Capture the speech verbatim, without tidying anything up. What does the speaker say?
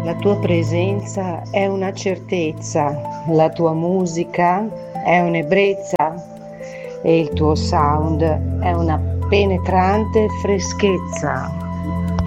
La tua presenza è una certezza, la tua musica è un'ebbrezza e il tuo sound è una penetrante freschezza.